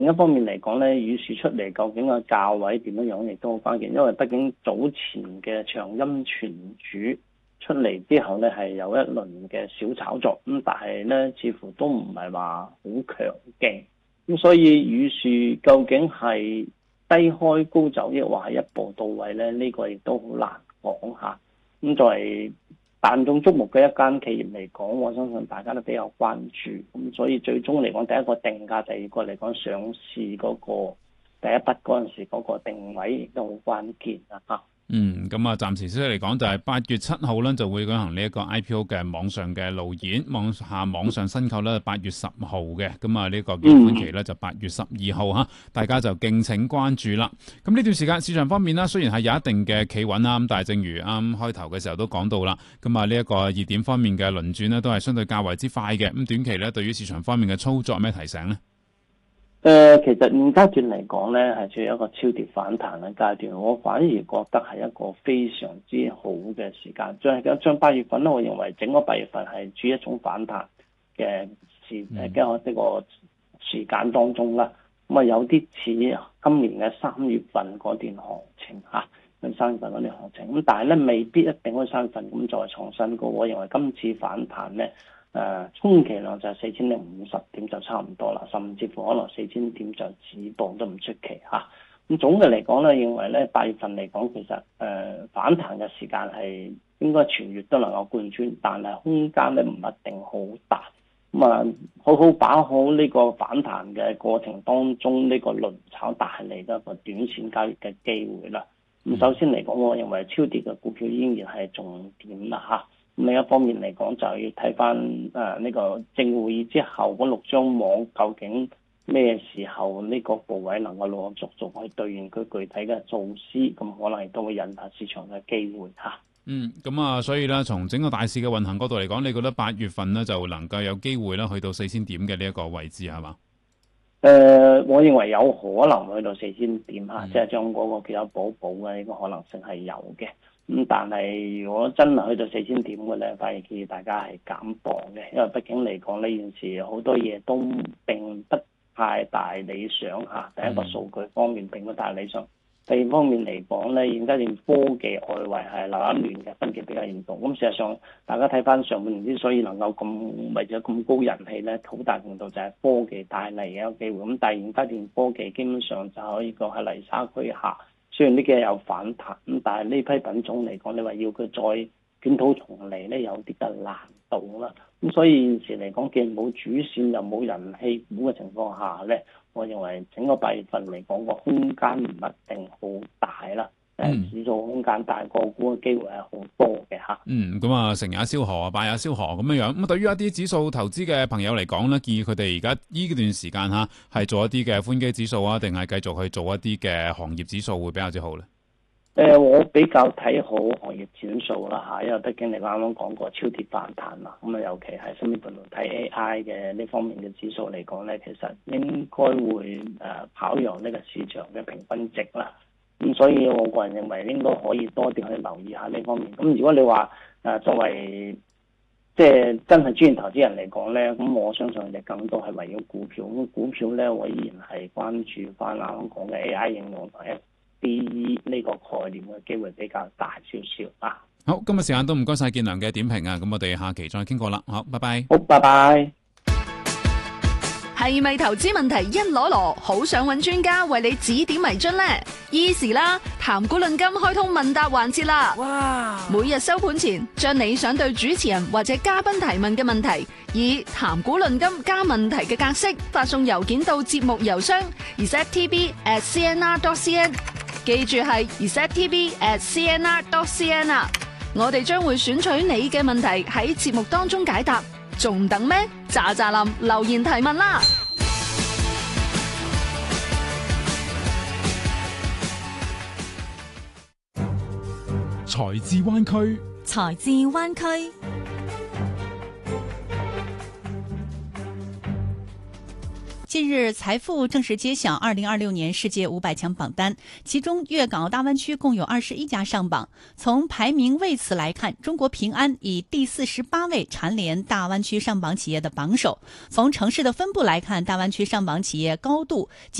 另一方面嚟講咧，雨樹出嚟究竟個價位點樣樣，亦都好關鍵，因為畢竟早前嘅長陰全主出嚟之後咧，係有一輪嘅小炒作，咁但係咧似乎都唔係話好強勁，咁所以雨樹究竟係低開高走，抑或係一步到位咧？呢個亦都好難講嚇。咁作為萬眾矚目嘅一間企業嚟講，我相信大家都比較關注。咁所以最終嚟講，第一個定價，第二個嚟講上市嗰個第一筆嗰陣時嗰個定位亦都好關鍵啊！嚇。 咁啊，暫時消息嚟講就係8月7號咧就會舉行呢一個 IPO 嘅網上嘅路演，網上申購咧8月10號嘅，咁啊呢個結款期咧就8月12號嚇，大家就敬請關注啦。咁呢段時間市場方面啦，雖然係有一定嘅企穩啦，咁但係正如啱開頭嘅時候都講到啦，咁啊呢一個熱點方面嘅輪轉咧都係相對較為之快嘅。咁短期咧對於市場方面嘅操作有咩提醒呢？ 其實現階段嚟講咧，係處於一個超跌反彈嘅階段，我反而覺得係一個非常之好嘅時間。將8月份咧，我認為整個8月份係處於一種反彈嘅呢個時間當中啦。咁啊有啲似今年嘅3月份嗰段行情嚇，咁3月份嗰段行情。咁但係咧未必一定可以3月份咁再創新高。我認為今次反彈咧，充其量就係4050點就差唔多啦，甚至乎可能4000點就止步都唔出奇嚇。咁總嘅嚟講咧，認為咧8月份嚟講，其實反彈嘅時間係應該全月都能夠貫穿，但係空間咧唔一定好大。咁啊，好好把好呢個反彈嘅過程當中，呢個輪炒帶嚟嘅一個短線交易嘅機會啦。咁首先嚟講，我認為超跌嘅股票依然係重點啦嚇。另一方面嚟講，就要睇翻呢個證會議之後嗰6張網究竟咩時候呢個部位能夠陸陸續續去兌現佢具體嘅措施，咁可能亦都會引發市場嘅機會嚇。 咁啊，所以咧，從整個大市嘅運行角度嚟講，你覺得8月份呢就能夠有機會啦，去到4000點嘅呢一個位置係嘛？ 我認為有可能去到4000點嚇，即係將嗰個叫有補嘅呢個可能性係有嘅。咁但係如果真係去到4000點嘅咧，反而建議大家係減磅嘅，因為畢竟嚟講呢件事好多嘢都並不太大理想嚇。第一個數據方面並不太理想，第二方面嚟講咧，現階段科技外圍係流一亂嘅分歧比較嚴重。咁事實上，大家睇翻上半年之所以能夠為咗咁高人氣咧，好大程度就係科技帶嚟嘅一個機會。咁但係現階段科技基本上就可以講係泥沙俱下。雖然呢幾日有反彈，咁但係呢批品種嚟講，你話要佢再捲土重嚟咧，有啲嘅難度啦。咁所以現時嚟講，既然冇主線又冇人氣股嘅情況下咧，我認為整個8月份嚟講個空間唔一定好大啦。指數空間大，個股嘅機會係好多嘅嚇。 咁啊，成也蕭何，敗也蕭何咁樣樣。咁對於一啲指數投資嘅朋友嚟講咧，建議佢哋而家呢段時間嚇係做一啲嘅寬基指數啊，定係繼續去做一啲嘅行業指數會比較之好咧？ 我比較睇好行業指數啦嚇，因為畢竟你啱啱講過超跌反彈啦，咁啊尤其係身邊半導體 AI 嘅呢方面嘅指數嚟講咧，其實應該會跑贏呢個市場嘅平均值啦。咁所以我個人認為應該可以多啲去留意下呢方面。咁如果你話作為即係真係專業投資人嚟講咧，咁我相信你更多係圍繞股票。咁股票咧，我依然係關注翻啱啱講嘅 AI 應用同 FDE 呢個概念嘅機會比較大少少啊。 好，今日時間都唔該晒建良嘅點評啊，咁我哋下期再傾過啦。好，拜拜。 好，拜拜。 係咪投資問題一籮籮，好想揾專家為你指點迷津呢？Easy 啦，談股論金開通問答環節啦！哇！每日收盤前，將你想對主持人或者嘉賓提問嘅問題，以談股論金加問題嘅格式發送郵件到節目郵箱 resettv@cnr.cn， 記住係 resettv@cnr.cn 啊！我哋將會選取你嘅問題喺節目當中解答。仲等咩？喳喳林留言提問啦！ 財智灣區， 財智灣區。 近日财富正式揭晓2026年世界500强榜单，其中粤港澳大湾区共有21家上榜。从排名位次来看，中国平安以第48位蝉联大湾区上榜企业的榜首。从城市的分布来看，大湾区上榜企业高度